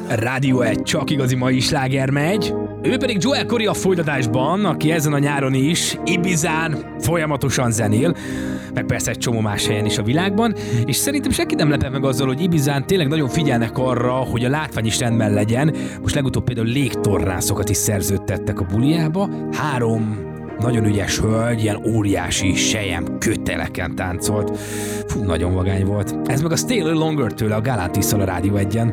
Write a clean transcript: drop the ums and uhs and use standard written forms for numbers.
Rádió 1 csak igazi mai sláger megy. Ő pedig Joel Corry a folytatásban, aki ezen a nyáron is Ibizán folyamatosan zenél, meg persze egy csomó más helyen is a világban, és szerintem senki nem lepett meg azzal, hogy Ibizán tényleg nagyon figyelnek arra, hogy a látvány is rendben legyen. Most legutóbb például légtornászokat is szerződtettek a buliába. 3 nagyon ügyes hölgy, ilyen óriási sejem köteleken táncolt. Fú, nagyon vagány volt. Ez meg a Stay a Little Longer tőle a Galantisszal a Rádió 1-en.